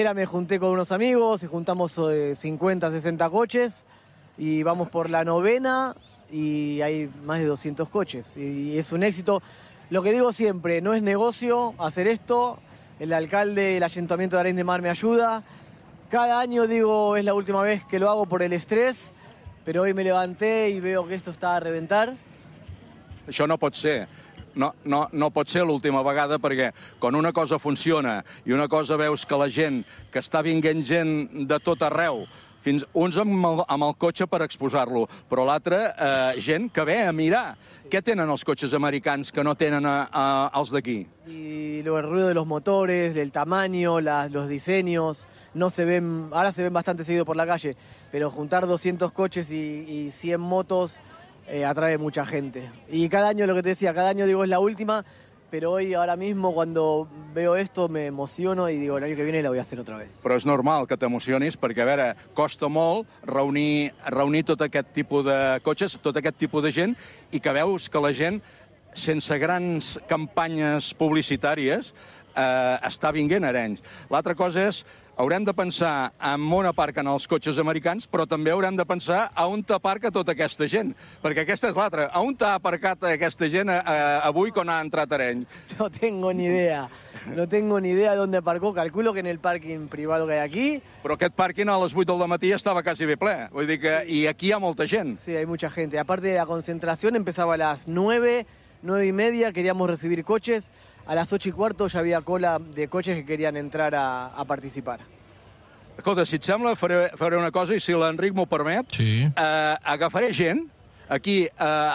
Me junté con unos amigos y juntamos 50, 60 coches y vamos por la 9ª y hay más de 200 coches y es un éxito. Lo que digo siempre, no es negocio hacer esto, el alcalde, el Ayuntamiento de Arenys de Mar me ayuda. Cada año digo, es la última vez que lo hago por el estrés, pero hoy me levanté y veo que esto está a reventar. Això no pot ser. No pot ser l'última vegada perquè quan una cosa funciona i una cosa veus que la gent, que està vinguent gent de tot arreu, fins uns amb el cotxe per exposar-lo, però l'altre gent que ve a mirar. Què tenen els cotxes americans que no tenen els d'aquí? Y el ruido de los motores, del tamaño, los diseños, no se ven, ahora se ven bastante seguido por la calle, pero juntar 200 coches y 100 motos atrae mucha gente. Y cada año, lo que te decía, cada año digo es la última, pero hoy, ahora mismo, cuando veo esto, me emociono y digo, el año que viene la voy a hacer otra vez. Però és normal que t'emocionis perquè, a veure, costa molt reunir tot aquest tipus de cotxes, tot aquest tipus de gent, i que veus que la gent, sense grans campanyes publicitàries, està vinguent a Arenys. L'altra cosa és, haurem de pensar en on aparquen els cotxes americans, però també haurem de pensar a on aparca tota aquesta gent, perquè aquesta és l'altra. A on ha aparcat aquesta gent avui quan ha entrat a Arenys? No tengo ni idea. No tengo ni idea de dónde aparcó. Calculo que en el parking privado que hay aquí. Però aquest pàrquing a les 8 del matí estava quasi bé ple. Vull dir que i aquí hi ha molta gent. Sí, hay mucha gente. Aparte, la concentración empezaba a las 9, 9:30, queríamos recibir coches. A las 8:15 ya había cola de coches que querían entrar a participar. Escolta, si et sembla, faré una cosa, i si l'Enric m'ho permet, sí. Agafaré gent, aquí,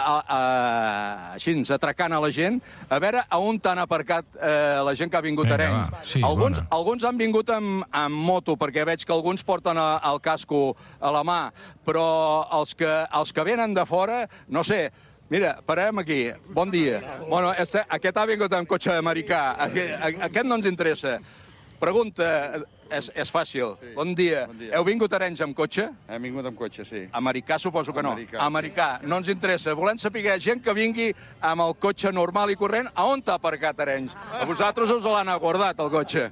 així, atracant a la gent, a veure a on han aparcat la gent que ha vingut a Arenys. Sí, alguns han vingut amb moto, perquè veig que alguns porten el casco a la mà, però els que venen de fora, no sé. Mira, parem aquí. Bon dia. Bueno, aquest ha vingut amb cotxe americà. Aquest no ens interessa. Pregunta, és fàcil. Bon dia. Heu vingut a Arenys amb cotxe? Hem vingut amb cotxe, sí. Americà suposo que no. Americà. No ens interessa. Volem saber gent que vingui amb el cotxe normal i corrent. A on t'ha aparcat Arenys? A vosaltres us l'han aguardat, el cotxe.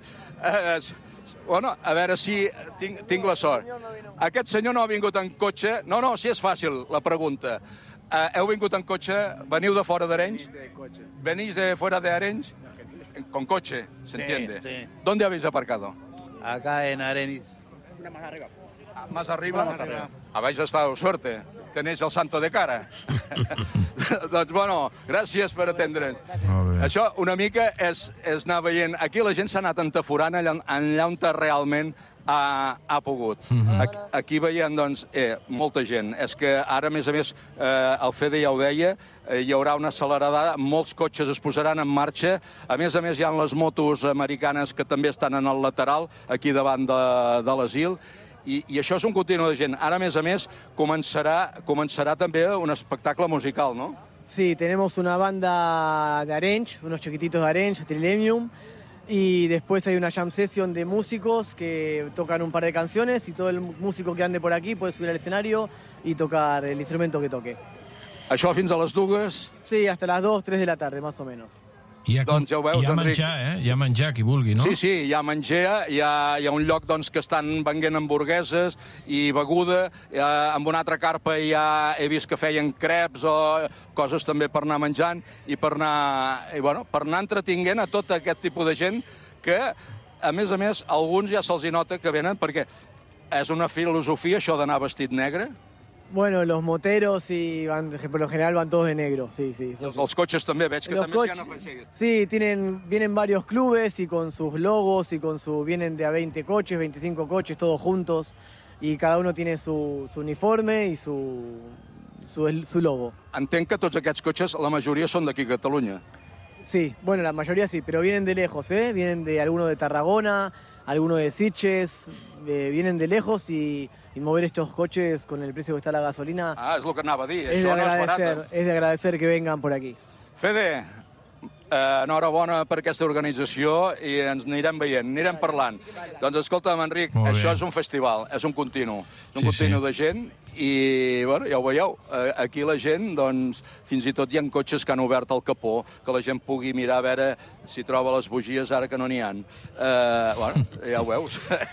Bueno, a veure si tinc la sort. Aquest senyor no ha vingut en cotxe. No, sí és fàcil, la pregunta. Heu vingut en cotxe? Veniu de fora d'Arenys? ¿Venís de fuera de Arenys? Con coche, ¿se entiende? Sí. ¿Dónde habéis aparcado? Acá en Arenys. Más arriba. ¿Más arriba? Más arriba. Habéis estado suerte. Tenéis el santo de cara. Doncs, bueno, gràcies per atendre'ns. Això una mica és anar veient. Aquí la gent s'ha anat entaforant allà on realment ha pogut. Aquí veiem, doncs, molta gent. És que ara, a més, el Fede ja ho deia, hi haurà una accelerada, molts cotxes es posaran en marxa. A més, hi ha les motos americanes que també estan en el lateral, aquí davant de l'asil, i això és un continu de gent. Ara, a més, començarà també un espectacle musical, no? Sí, tenemos una banda de Arenys, unos chiquititos de Arenys, Trilemium, y después hay una jam session de músicos que tocan un par de canciones y todo el músico que ande por aquí puede subir al escenario y tocar el instrumento que toque. Això fins a les 2? Sí, hasta las 2, 3 de la tarde, más o menos. Doncs ja ho veus, Enric. Hi ha menjar, qui vulgui, no? Sí, hi ha menjar, hi ha un lloc que estan venent hamburgueses i beguda, amb una altra carpa he vist que feien creps o coses també per anar menjant i per anar entretinguent a tot aquest tipus de gent que, a més, alguns ja se'ls nota que venen perquè és una filosofia això d'anar vestit negre. Bueno, los moteros por lo general van todos de negro, sí. Els cotxes també, veig que també s'hi han afegit. Sí, vienen varios clubes y con sus logos vienen de a 20 coches, 25 coches, todos juntos, y cada uno tiene su uniforme y su logo. Entenc que tots aquests cotxes, la majoria són d'aquí a Catalunya. Sí, bueno, la mayoría sí, pero vienen de lejos, vienen de algunos de Tarragona, algunos de Sitges, vienen de lejos y mover estos coches con el precio que está la gasolina... És el que anava a dir, això no és barat. Es de agradecer que vengan por aquí. Fede, enhorabona per aquesta organització i ens anirem veient, anirem parlant. Doncs escolta'm, Enric, això és un festival, és un continu. És un continu de gent i, bueno, ja ho veieu, aquí la gent, doncs, fins i tot hi ha cotxes que han obert el capó, que la gent pugui mirar a veure si troba les bugies ara que no n'hi ha. Bueno, ja ho veus.